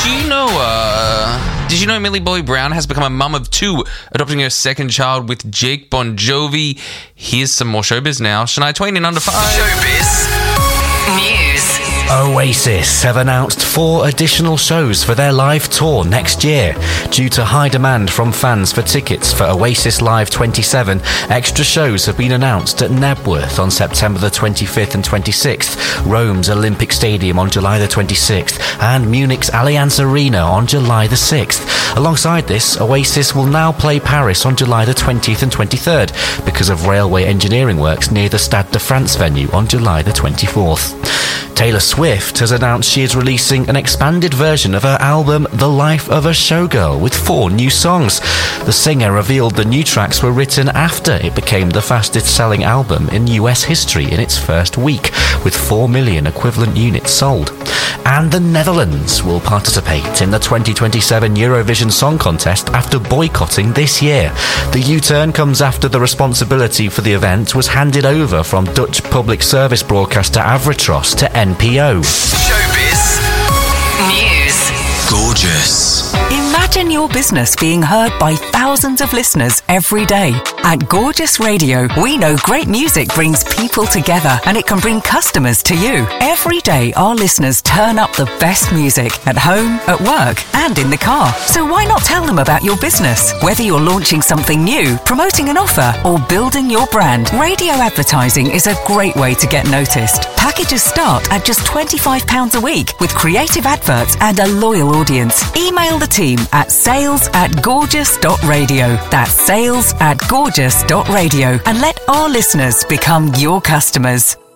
Did you know Millie Bobby Brown has become a mum of 2, adopting her second child with Jake Bon Jovi? Here's some more showbiz now. Shania Twain in under 5. Showbiz News. Oasis have announced 4 additional shows for their live tour next year. Due to high demand from fans for tickets for Oasis Live 27, extra shows have been announced at Knebworth on September the 25th and 26th, Rome's Olympic Stadium on July the 26th, and Munich's Allianz Arena on July the 6th. Alongside this, Oasis will now play Paris on July the 20th and 23rd because of railway engineering works near the Stade de France venue on July the 24th. Taylor Swift has announced she is releasing an expanded version of her album The Life of a Showgirl with 4 new songs. The singer revealed the new tracks were written after it became the fastest selling album in US history in its first week, with 4 million equivalent units sold. And the Netherlands will participate in the 2027 Eurovision Song Contest after boycotting this year. The U-turn comes after the responsibility for the event was handed over from Dutch public service broadcaster Avrotros to NPO. Showbiz News. Gorgeous. Imagine your business being heard by thousands of listeners every day. At Gorgeous Radio, we know great music brings people together and it can bring customers to you. Every day, our listeners turn up the best music at home, at work, and in the car. So why not tell them about your business? Whether you're launching something new, promoting an offer, or building your brand, radio advertising is a great way to get noticed. Packages start at just £25 a week with creative adverts and a loyal audience. Email the team at sales@gorgeous.radio. That's sales@gorgeous.radio and let our listeners become your customers.